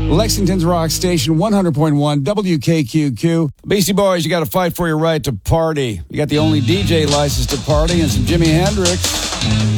Lexington's Rock Station, 100.1 WKQQ. Beastie Boys, you got to fight for your right to party. You got the only DJ license to party and some Jimi Hendrix.